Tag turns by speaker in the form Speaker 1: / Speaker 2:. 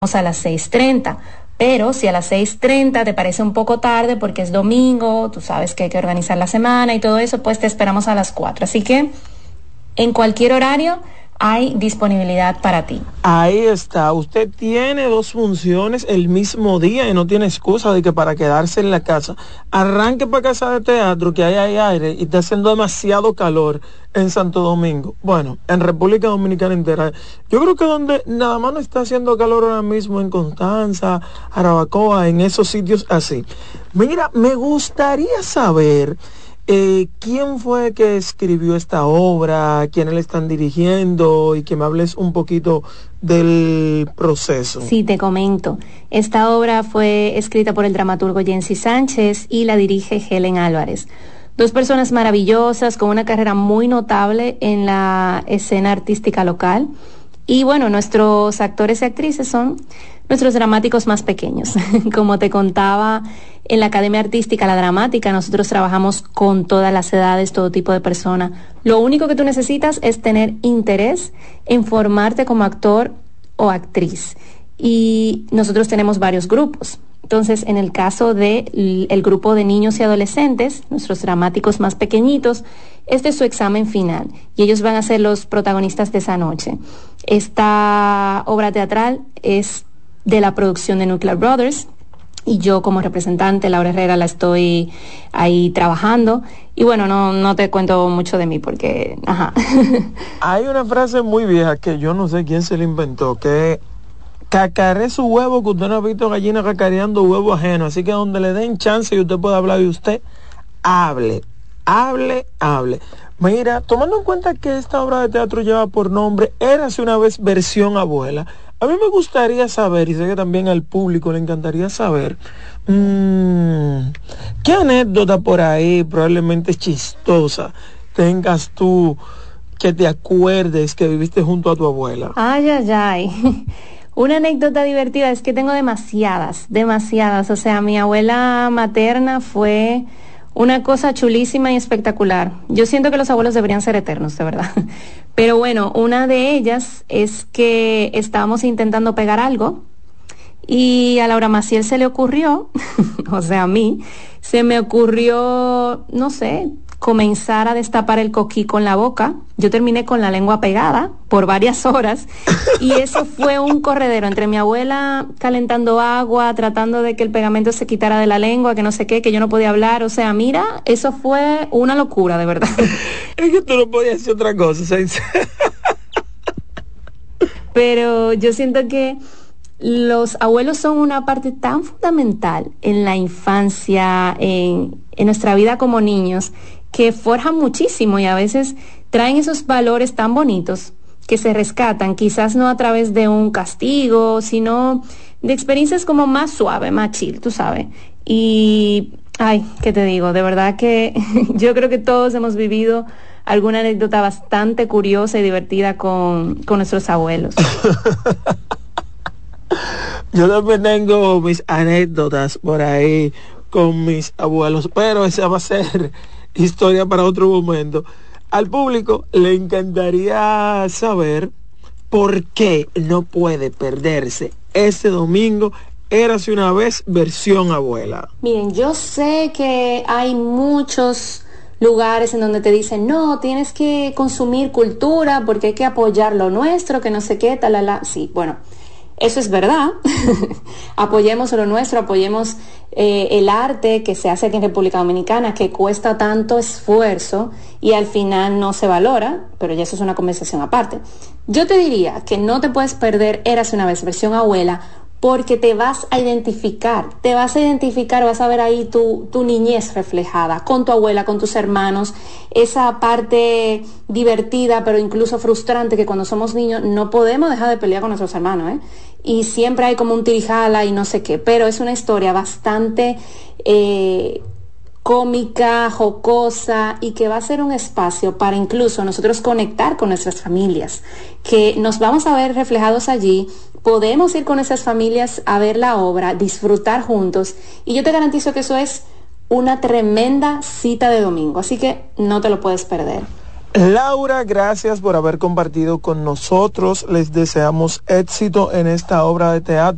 Speaker 1: a las 6:30. Pero si a las 6:30 te parece un poco tarde porque es domingo, tú sabes que hay que organizar la semana y todo eso, pues te esperamos a las 4. Así que en cualquier horario hay disponibilidad para ti.
Speaker 2: Ahí está, usted tiene 2 funciones el mismo día y no tiene excusa de que para quedarse en la casa. Arranque para casa de teatro, que ahí hay aire y está haciendo demasiado calor en Santo Domingo. Bueno, en República Dominicana entera. Yo creo que donde nada más no está haciendo calor ahora mismo en Constanza, Jarabacoa, en esos sitios así. Mira, me gustaría saber ¿quién fue que escribió esta obra? ¿Quiénes la están dirigiendo? Y que me hables un poquito del proceso.
Speaker 1: Sí, te comento. Esta obra fue escrita por el dramaturgo Jensi Sánchez y la dirige Helen Álvarez. 2 personas maravillosas con una carrera muy notable en la escena artística local. Y bueno, nuestros actores y actrices son nuestros dramáticos más pequeños. Como te contaba, en la Academia Artística, la Dramática, nosotros trabajamos con todas las edades, todo tipo de personas. Lo único que tú necesitas es tener interés en formarte como actor o actriz. Y nosotros tenemos varios grupos. Entonces, en el caso del grupo de niños y adolescentes, nuestros dramáticos más pequeñitos, este es su examen final y ellos van a ser los protagonistas de esa noche. Esta obra teatral es de la producción de Nuclear Brothers y yo como representante, Laura Herrera, la estoy ahí trabajando. Y bueno, no te cuento mucho de mí porque, ajá.
Speaker 2: Hay una frase muy vieja que yo no sé quién se la inventó, que cacaré su huevo, que usted no ha visto gallina cacareando huevo ajeno. Así que donde le den chance y usted pueda hablar y usted hable. Mira, tomando en cuenta que esta obra de teatro lleva por nombre Érase una vez versión abuela, a mí me gustaría saber, y sé que también al público le encantaría saber, ¿qué anécdota por ahí, probablemente chistosa, tengas tú que te acuerdes que viviste junto a tu abuela?
Speaker 1: Ay. Una anécdota divertida es que tengo demasiadas. O sea, mi abuela materna fue una cosa chulísima y espectacular. Yo siento que los abuelos deberían ser eternos, de verdad. Pero bueno, una de ellas es que estábamos intentando pegar algo y a Laura Maciel se le ocurrió, o sea, a mí, se me ocurrió, no sé, comenzar a destapar el coquí con la boca. Yo terminé con la lengua pegada por varias horas y eso fue un corredero entre mi abuela calentando agua, tratando de que el pegamento se quitara de la lengua, que no sé qué, que yo no podía hablar. O sea, mira, eso fue una locura, de verdad.
Speaker 2: Es que tú no podías hacer otra cosa, ¿sabes?
Speaker 1: Pero yo siento que los abuelos son una parte tan fundamental en la infancia, en nuestra vida como niños, que forjan muchísimo y a veces traen esos valores tan bonitos que se rescatan, quizás no a través de un castigo, sino de experiencias como más suave, más chill, tú sabes. Y, ¿qué te digo? De verdad que yo creo que todos hemos vivido alguna anécdota bastante curiosa y divertida con nuestros abuelos.
Speaker 2: Yo también tengo mis anécdotas por ahí con mis abuelos, pero esa va a ser historia para otro momento. Al público le encantaría saber por qué no puede perderse ese domingo Érase una vez versión abuela.
Speaker 1: Miren, yo sé que hay muchos lugares en donde te dicen, no, tienes que consumir cultura porque hay que apoyar lo nuestro, que no sé qué, talala. Sí, bueno, eso es verdad. Apoyemos lo nuestro, apoyemos el arte que se hace aquí en República Dominicana, que cuesta tanto esfuerzo y al final no se valora, pero ya eso es una conversación aparte. Yo te diría que no te puedes perder Érase una vez versión abuela, porque te vas a identificar, vas a ver ahí tu niñez reflejada, con tu abuela, con tus hermanos, esa parte divertida, pero incluso frustrante, que cuando somos niños no podemos dejar de pelear con nuestros hermanos, y siempre hay como un tirijala y no sé qué, pero es una historia bastante cómica, jocosa, y que va a ser un espacio para incluso nosotros conectar con nuestras familias, que nos vamos a ver reflejados allí. Podemos ir con esas familias a ver la obra, disfrutar juntos, y yo te garantizo que eso es una tremenda cita de domingo, así que no te lo puedes perder.
Speaker 2: Laura, gracias por haber compartido con nosotros. Les deseamos éxito en esta obra de teatro.